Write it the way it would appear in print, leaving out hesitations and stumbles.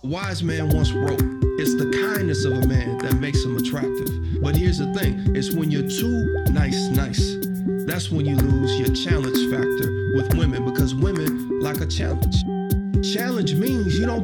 Wise man once wrote, it's the kindness of a man that makes him attractive. But here's the thing, it's when you're too nice. That's when you lose your challenge factor with women, because women like a challenge. Challenge means you don't